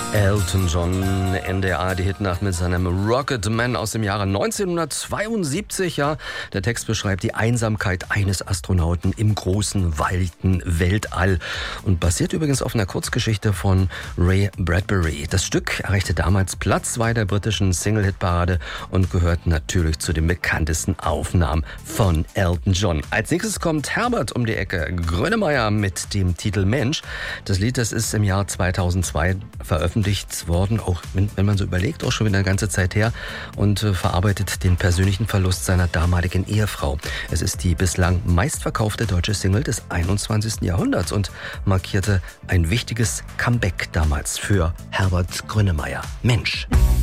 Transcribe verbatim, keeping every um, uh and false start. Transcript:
Elton John, N D R, die Hitnacht mit seinem Rocket Man aus dem Jahre neunzehnhundertzweiundsiebzig. Ja, der Text beschreibt die Einsamkeit eines Astronauten im großen, weiten Weltall und basiert übrigens auf einer Kurzgeschichte von Ray Bradbury. Das Stück erreichte damals Platz zwei der britischen Single-Hit-Parade und gehört natürlich zu den bekanntesten Aufnahmen von Elton John. Als nächstes kommt Herbert um die Ecke, Grönemeyer mit dem Titel Mensch. Das Lied, das ist im Jahr zweitausendzwei veröffentlicht worden, auch wenn, wenn man so überlegt, auch schon wieder eine ganze Zeit her, und äh, verarbeitet den persönlichen Verlust seiner damaligen Ehefrau. Es ist die bislang meistverkaufte deutsche Single des einundzwanzigsten Jahrhunderts und markierte ein wichtiges Comeback damals für Herbert Grönemeyer. Mensch.